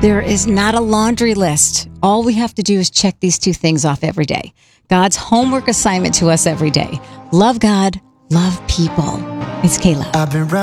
There is not a laundry list. All we have to do is check these two things off every day. God's homework assignment to us every day. Love God, love people. It's Kayla. I've been